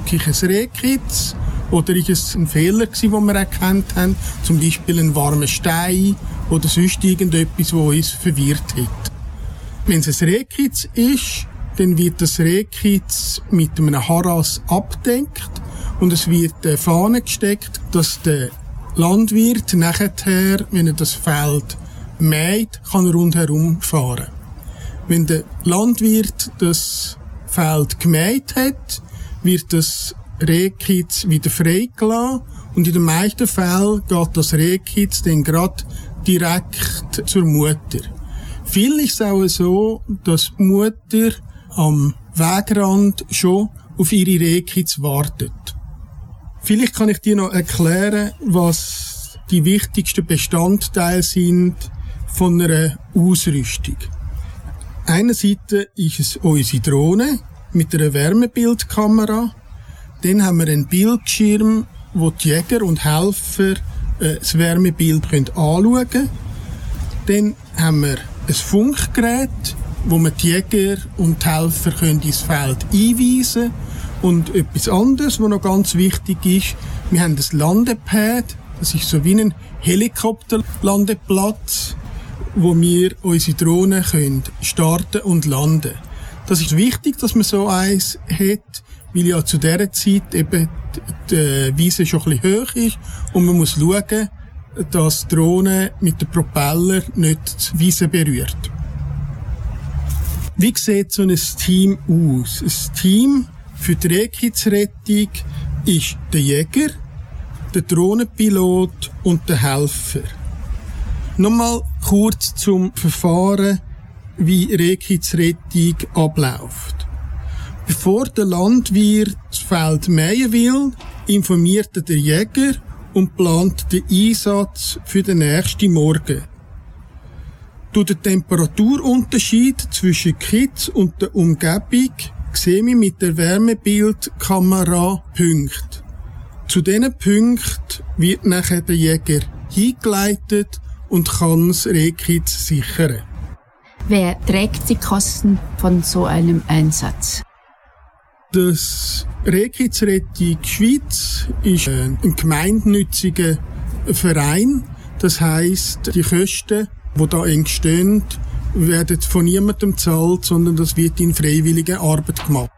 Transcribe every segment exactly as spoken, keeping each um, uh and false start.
wirklich ein Rehkitz oder ist es ein Fehler gewesen, den wir erkannt haben, zum Beispiel ein warmer Stein oder sonst irgendetwas, das uns verwirrt hat. Wenn es ein Rehkitz ist, dann wird das Rehkitz mit einem Harras abgedeckt und es wird eine Fahne gesteckt, dass der Landwirt nachher, wenn er das Feld mäht, kann er rundherum fahren. Wenn der Landwirt das Feld gemäht hat, wird das Rehkitz wieder freigelassen und in den meisten Fällen geht das Rehkitz dann gerade direkt zur Mutter. Viel ist es auch so, dass die Mutter am Wegrand schon auf ihre Rehkitz wartet. Vielleicht kann ich dir noch erklären, was die wichtigsten Bestandteile sind von einer Ausrüstung. Einerseits ist es unsere Drohne mit einer Wärmebildkamera. Dann haben wir einen Bildschirm, wo die Jäger und Helfer äh, das Wärmebild anschauen können. Dann haben wir ein Funkgerät, wo wir die Jäger und die Helfer können ins Feld einweisen können. Und etwas anderes, was noch ganz wichtig ist, wir haben das Landepad. Das ist so wie ein Helikopterlandeplatz, wo wir unsere Drohnen können starten und landen. Das ist wichtig, dass man so eins hat, weil ja zu dieser Zeit eben die Wiese schon ein bisschen hoch ist und man muss schauen, dass die Drohne mit dem Propeller nicht die Wiese berührt. Wie sieht so ein Team aus? Ein Team für die Rehkitzrettung ist der Jäger, der Drohnenpilot und der Helfer. Nochmal kurz zum Verfahren, wie Rehkitzrettung abläuft. Bevor der Landwirt das Feld mähen will, informiert er den Jäger und plant den Einsatz für den nächsten Morgen. Durch den Temperaturunterschied zwischen Kitz und der Umgebung sehen wir mit der Wärmebildkamera Punkte. Zu diesen Punkten wird nachher der Jäger hingeleitet und kann das Rehkitz sichern. Wer trägt die Kosten von so einem Einsatz? Das Rehkitzrettung Schweiz ist ein gemeinnütziger Verein. Das heisst, die Kosten, die da entstehen, werden von niemandem gezahlt, sondern das wird in freiwilliger Arbeit gemacht.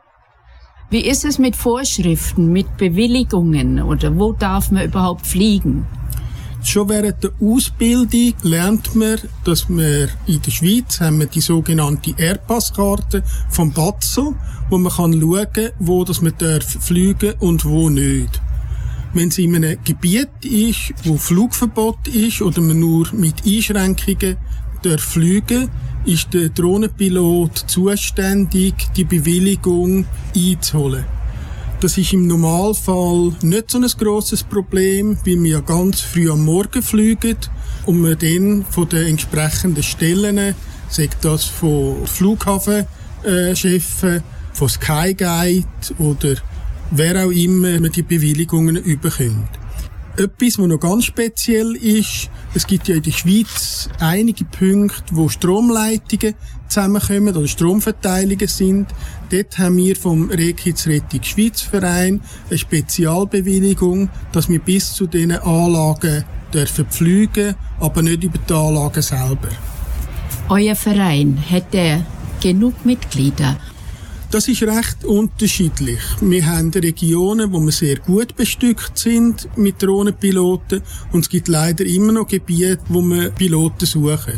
Wie ist es mit Vorschriften, mit Bewilligungen oder wo darf man überhaupt fliegen? Schon während der Ausbildung lernt man, dass wir in der Schweiz haben wir die sogenannte Airpass-Karte vom Batzel, wo man kann schauen kann, wo das man darf fliegen und wo nicht. Wenn es in einem Gebiet ist, wo Flugverbot ist oder man nur mit Einschränkungen darf fliegen, ist der Drohnenpilot zuständig, die Bewilligung einzuholen. Das ist im Normalfall nicht so ein grosses Problem, weil wir ja ganz früh am Morgen fliegen und wir dann von den entsprechenden Stellen, sagt das von Flughafenchefen, von Skyguide oder wer auch immer, man die Bewilligungen überkommt. Etwas, was noch ganz speziell ist, es gibt ja in der Schweiz einige Punkte, wo Stromleitungen zusammenkommen oder Stromverteilungen sind. Dort haben wir vom Rehkitzrettung Schweiz Verein eine Spezialbewilligung, dass wir bis zu diesen Anlagen dürfen fliegen, aber nicht über die Anlagen selber. Euer Verein, hat der genug Mitglieder? Das ist recht unterschiedlich. Wir haben Regionen, wo wir sehr gut bestückt sind mit Drohnenpiloten und es gibt leider immer noch Gebiete, wo wir Piloten suchen.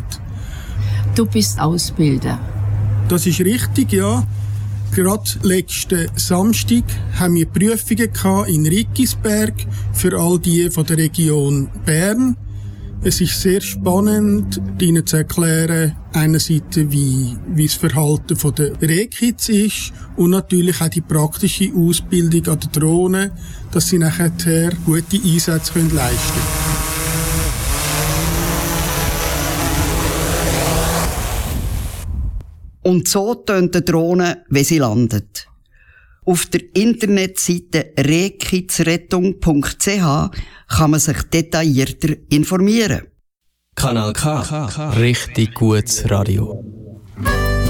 Du bist Ausbilder. Das ist richtig, ja. Gerade letzten Samstag haben wir Prüfungen gehabt in Riggisberg für all die von der Region Bern. Es ist sehr spannend, Ihnen zu erklären, einerseits, wie, wie das Verhalten der Rehkitz ist und natürlich auch die praktische Ausbildung an der Drohne, dass sie nachher gute Einsätze können leisten können. Und so tönt die Drohne, wenn sie landet. Auf der Internetseite rehkitzrettung punkt c h kann man sich detaillierter informieren. Kanal K. Richtig gutes Radio.